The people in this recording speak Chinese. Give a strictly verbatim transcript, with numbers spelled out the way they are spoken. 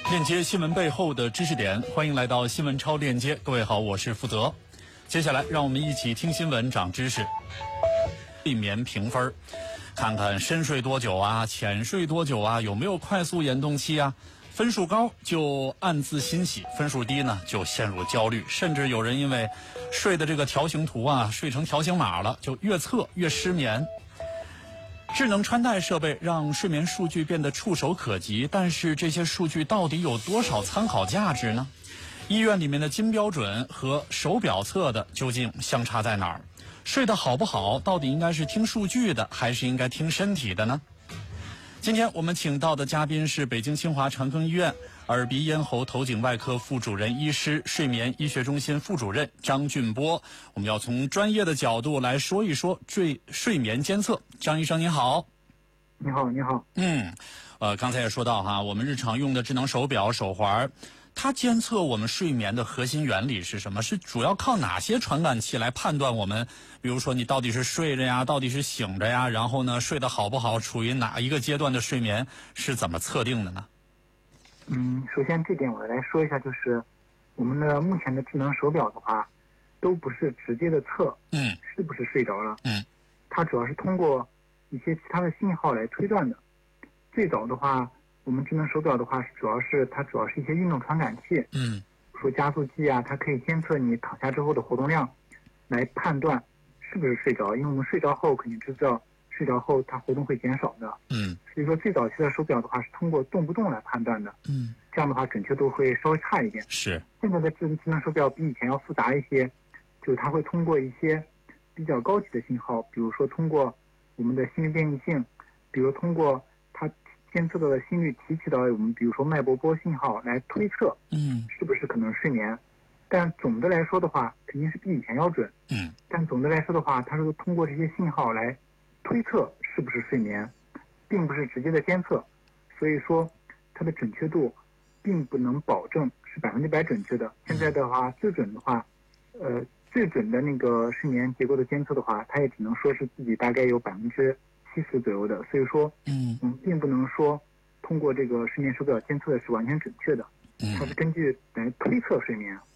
链接新闻背后的知识点，欢迎来到新闻超链接。各位好，我是负责。接下来让我们一起听新闻长知识。睡眠评分，看看深睡多久啊，浅睡多久啊，有没有快速眼动期啊？分数高就暗自欣喜，分数低呢就陷入焦虑，甚至有人因为睡的这个条形图啊睡成条形码了，就越测越失眠。智能穿戴设备让睡眠数据变得触手可及，但是这些数据到底有多少参考价值呢？医院里面的金标准和手表测的究竟相差在哪儿？睡得好不好到底应该是听数据的，还是应该听身体的呢？今天我们请到的嘉宾是北京清华长庚医院耳鼻咽喉头颈外科副主任医师、睡眠医学中心副主任张俊波。我们要从专业的角度来说一说睡睡眠监测。张医生您好。 你好，你好。 嗯，呃，刚才也说到哈，我们日常用的智能手表、手环，它监测我们睡眠的核心原理是什么？是主要靠哪些传感器来判断我们，比如说你到底是睡着呀，到底是醒着呀，然后呢，睡得好不好，处于哪一个阶段的睡眠，是怎么测定的呢？ 嗯，首先这点我来说一下，就是我们的目前的智能手表的话，都不是直接的测， 嗯， 是不是睡着了， 嗯，它主要是通过一些其他的信号来推断的。最早的话，我们智能手表的话，主要是它主要是一些运动传感器， 嗯， 说加速器啊，它可以监测你躺下之后的活动量，来判断是不是睡着。因为我们睡着后肯定知道，睡着后它活动会减少的， 嗯， 所以说最早期的手表的话是通过动不动来判断的， 嗯， 这样的话准确度会稍微差一点。 是， 现在的智智能手表比以前要复杂一些，就是它会通过一些比较高级的信号，比如说通过我们的心率变异性，比如通过它监测到的心率提起到我们比如说脉搏波信号来推测， 嗯， 是不是可能睡眠。但总的来说的话，肯定是比以前要准， 嗯， 但总的来说的话，它是通过这些信号来推测是不是睡眠，并不是直接的监测，所以说它的准确度并不能保证是百分之百准确的。现在的话，最准的话，呃，最准的那个睡眠结构的监测的话，它也只能说是自己大概有百分之七十左右的，所以说， 嗯， 我们并不能说通过这个睡眠手表监测的是完全准确的，它是根据来推测睡眠。